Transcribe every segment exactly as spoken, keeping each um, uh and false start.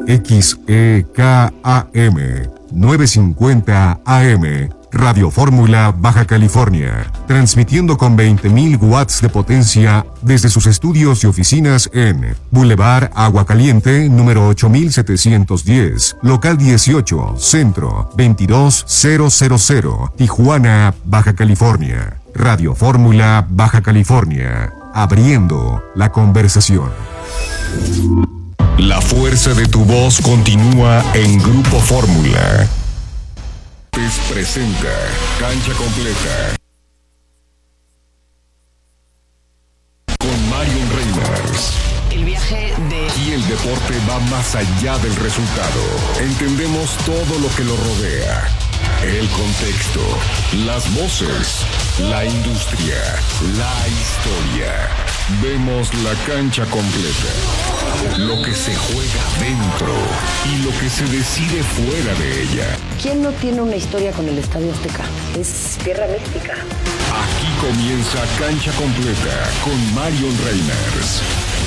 X E K A M novecientos cincuenta A M, Radio Fórmula, Baja California, transmitiendo con veinte mil watts de potencia desde sus estudios y oficinas en Boulevard Agua Caliente, número ocho mil setecientos diez, local dieciocho, Centro, veintidós mil, Tijuana, Baja California. Radio Fórmula, Baja California, abriendo la conversación. La fuerza de tu voz continúa en Grupo Fórmula. Presenta Cancha Completa con Marion Reimers. El viaje de... Y el deporte va más allá del resultado. Entendemos todo lo que lo rodea. El contexto, las voces, la industria, la historia. Vemos la cancha completa. Lo que se juega dentro y lo que se decide fuera de ella. ¿Quién no tiene una historia con el Estadio Azteca? Es tierra mística. Aquí comienza Cancha Completa con Marion Reimers.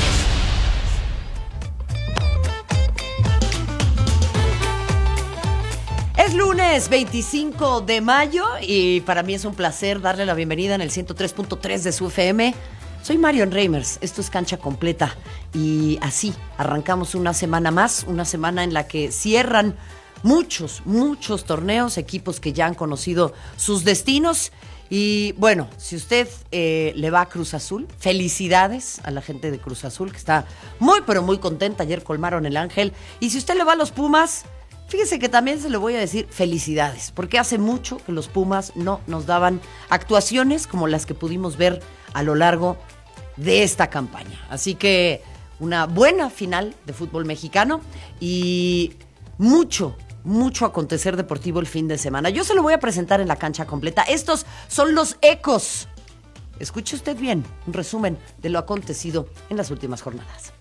Es lunes veinticinco de mayo y para mí es un placer darle la bienvenida en el ciento tres punto tres de su F M. Soy Marion Reimers, esto es Cancha Completa y así arrancamos una semana más, una semana en la que cierran muchos, muchos torneos, equipos que ya han conocido sus destinos. Y bueno, si usted eh, le va a Cruz Azul, felicidades a la gente de Cruz Azul que está muy pero muy contenta, ayer colmaron el Ángel. Y si usted le va a los Pumas, fíjese que también se le voy a decir felicidades, porque hace mucho que los Pumas no nos daban actuaciones como las que pudimos ver a lo largo de esta campaña. Así que una buena final de fútbol mexicano y mucho, mucho acontecer deportivo el fin de semana. Yo se lo voy a presentar en la Cancha Completa. Estos son los ecos. Escuche usted bien, un resumen de lo acontecido en las últimas jornadas.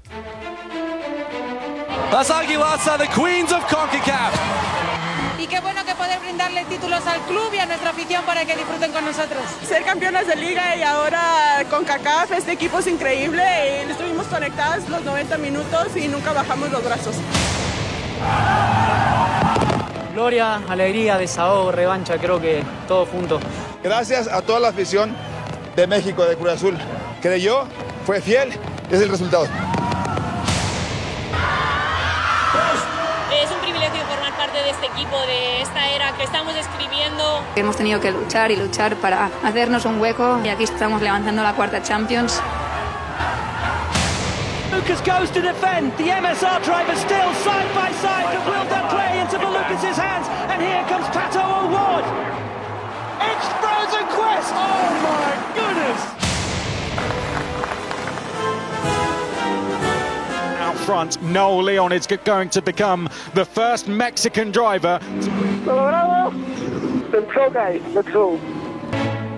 Las Águilas are the queens of CONCACAF. Y qué bueno que poder brindarle títulos al club y a nuestra afición para que disfruten con nosotros. Ser campeonas de liga y ahora con CONCACAF, este equipo es increíble. Y estuvimos conectadas los noventa minutos y nunca bajamos los brazos. Gloria, alegría, desahogo, revancha, creo que todo junto. Gracias a toda la afición de México, de Cruz Azul. Creyó, fue fiel, es el resultado. Es un privilegio formar parte de este equipo, de esta era que estamos describiendo. Hemos tenido que luchar y luchar para hacernos un hueco y aquí estamos levantando la cuarta Champions. Lucas goes to defend. The M S R driver still side by side, but will that play into Lucas's hands? And here comes Pato O'Ward. It's Frozen Quest. Oh my goodness! Front, Noel Leon is going to become the first Mexican driver. Lo logramos. Let's go, guys. Let's go.